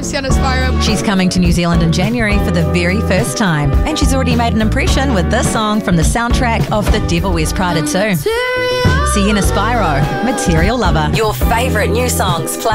name's Sienna Spyro. She's coming to New Zealand in January for the very first time, and she's already made an impression with this song from the soundtrack of The Devil Wears Prada 2. Sienna Spyro, Material Lover. Your favourite new songs play